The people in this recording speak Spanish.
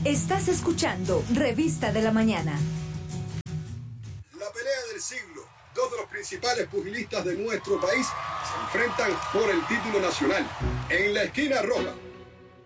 Estás escuchando Revista de la Mañana. La pelea del siglo. Dos de los principales pugilistas de nuestro país se enfrentan por el título nacional. En la esquina roja,